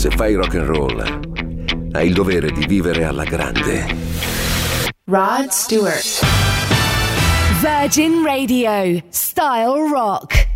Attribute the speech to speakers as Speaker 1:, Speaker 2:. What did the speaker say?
Speaker 1: Se fai rock and roll, hai il dovere di vivere alla grande.
Speaker 2: Rod Stewart.
Speaker 3: Virgin Radio. Style Rock.